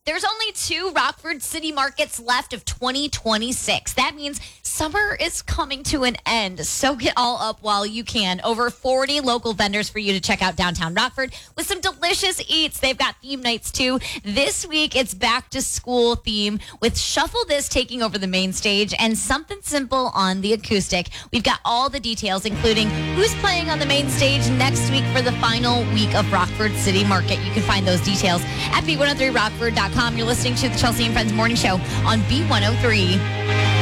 There's only 2 Rockford City Markets left of 2026. That means summer is coming to an end. Soak it all up while you can. Over 40 local vendors for you to check out downtown Rockford with some delicious eats. They've got theme nights too. This week, it's back to school theme with Shuffle This taking over the main stage and Something Simple on the acoustic. We've got all the details, including who's playing on the main stage next week for the final week of Rockford City Market. You can find those details at B103rockford.com. You're listening to the Chelsea and Friends Morning Show on B103.